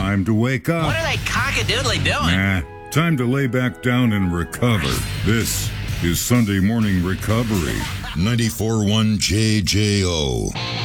Time to wake up. What are they cockadoodly doing? Nah, time to lay back down and recover. This is Sunday Morning Recovery. 94.1 JJO.